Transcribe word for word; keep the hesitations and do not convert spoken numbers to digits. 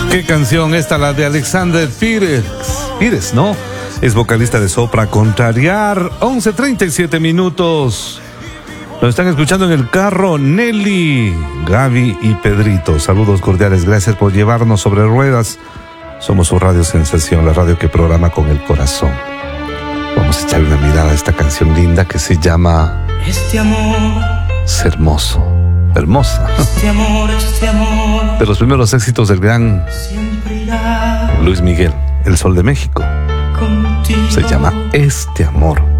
Qué canción esta, la de Alexander Pires. Pires, ¿no? Es vocalista de Sopra Contrariar. once treinta y siete minutos. Nos están escuchando en el carro Nelly, Gaby y Pedrito. Saludos cordiales, gracias por llevarnos sobre ruedas. Somos su radio sensación, la radio que programa con el corazón. Vamos a echar una mirada a esta canción linda que se llama Este amor Es hermoso, hermosa. Este amor, este amor De los primeros éxitos del gran siempre irá Luis Miguel, El Sol de México. contigo. Se llama Este Amor.